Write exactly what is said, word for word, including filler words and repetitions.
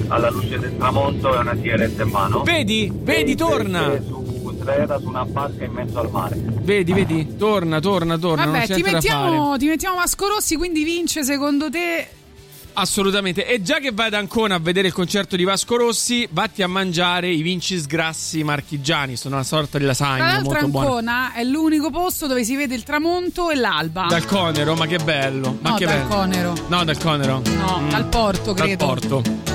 alla luce del tramonto e una sigaretta in mano. Vedi? Vedi, torna! Su strada, su una barca in mezzo al mare. Vedi, vedi? Torna, torna, torna. Vabbè, non ti c'è niente da mettiamo, fare. ti mettiamo Vasco Rossi, quindi vince secondo te? Assolutamente. E già che vai ad Ancona a vedere il concerto di Vasco Rossi, vatti a mangiare i Vincis Grassi marchigiani. Sono una sorta di Tra lasagna l'altro molto buona. Ancona è l'unico posto dove si vede il tramonto e l'alba. Dal Conero, ma che bello. Ma no, che dal bello. Conero. No, dal Conero. No, Mm. dal porto, Dal credo. porto.